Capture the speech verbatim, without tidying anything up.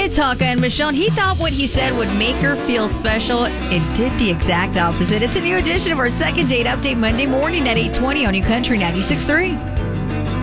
it's Hawkeye and Michonne. He thought what he said would make her feel special. It did the exact opposite. It's a new edition of our second date update Monday morning at eight twenty on New Country ninety-six point three.